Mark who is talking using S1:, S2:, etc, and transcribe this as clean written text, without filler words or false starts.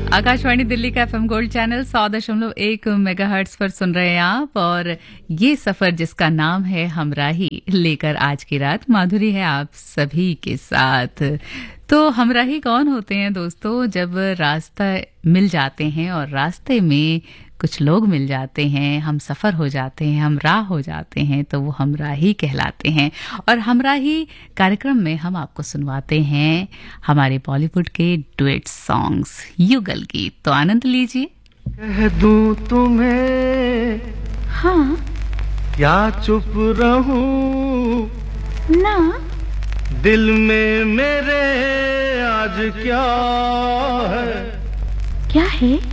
S1: आकाशवाणी दिल्ली का FM gold channel 100.1 megahertz पर सुन रहे हैं आप। और ये सफर जिसका नाम है हमराही लेकर आज की रात माधुरी है आप सभी के साथ। तो हमराही कौन होते हैं दोस्तों? जब रास्ता मिल जाते हैं और रास्ते में कुछ लोग मिल जाते हैं, हम सफ़र हो जाते हैं, हम राह हो जाते हैं, तो वो हमराही कहलाते हैं। और हमराही कार्यक्रम में हम आपको सुनवाते हैं हमारे बॉलीवुड के डुएट सॉन्ग्स, युगल गीत। तो आनंद लीजिए।
S2: कह दूं तुम्हें
S1: हाँ,
S2: क्या चुप रहूं
S1: ना,
S2: दिल में मेरे आज क्या है,
S1: क्या है?